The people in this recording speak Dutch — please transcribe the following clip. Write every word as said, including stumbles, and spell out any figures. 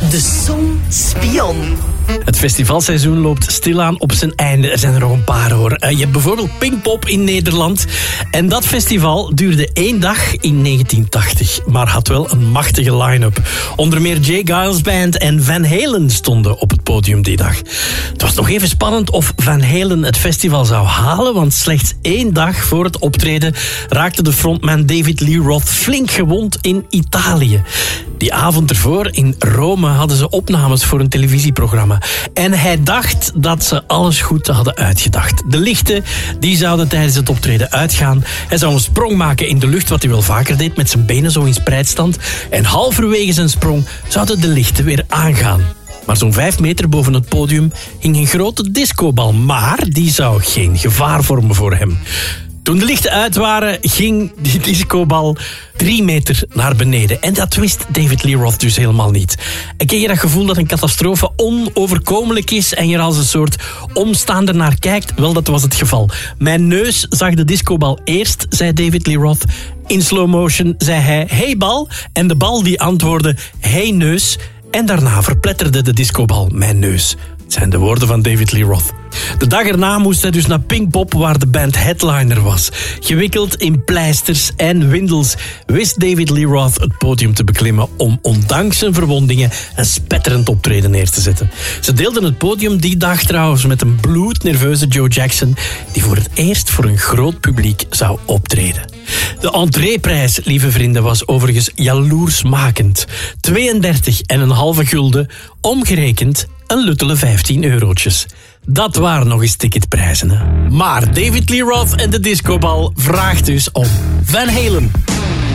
De Som Spion. Het festivalseizoen loopt stilaan op zijn einde. Er zijn er nog een paar hoor. Je hebt bijvoorbeeld Pinkpop in Nederland. En dat festival duurde één dag in negentien tachtig. Maar had wel een machtige line-up. Onder meer J. Geils Band en Van Halen stonden op het podium die dag. Het was nog even spannend of Van Halen het festival zou halen. Want slechts één dag voor het optreden raakte de frontman David Lee Roth flink gewond in Italië. Die avond ervoor in Rome hadden ze opnames voor een televisieprogramma. En hij dacht dat ze alles goed hadden uitgedacht. De lichten die zouden tijdens het optreden uitgaan. Hij zou een sprong maken in de lucht, wat hij wel vaker deed, met zijn benen zo in spreidstand. En halverwege zijn sprong zouden de lichten weer aangaan. Maar zo'n vijf meter boven het podium hing een grote discobal. Maar die zou geen gevaar vormen voor hem. Toen de lichten uit waren, ging die discobal drie meter naar beneden. En dat wist David Lee Roth dus helemaal niet. En ken je dat gevoel dat een catastrofe onoverkomelijk is en je er als een soort omstaander naar kijkt? Wel, dat was het geval. Mijn neus zag de discobal eerst, zei David Lee Roth. In slow motion zei hij, hey bal. En de bal die antwoordde, hey neus. En daarna verpletterde de discobal mijn neus. Het zijn de woorden van David Lee Roth. De dag erna moest hij dus naar Pinkpop, waar de band headliner was. Gewikkeld in pleisters en windels wist David Lee Roth het podium te beklimmen om ondanks zijn verwondingen een spetterend optreden neer te zetten. Ze deelden het podium die dag trouwens met een bloednerveuze Joe Jackson, die voor het eerst voor een groot publiek zou optreden. De entreeprijs, lieve vrienden, was overigens jaloersmakend. tweeëndertig en een halve gulden, omgerekend een luttele vijftien eurotjes. Dat waren nog eens ticketprijzen. Hè? Maar David Lee Roth en de discobal vraagt dus om Van Halen.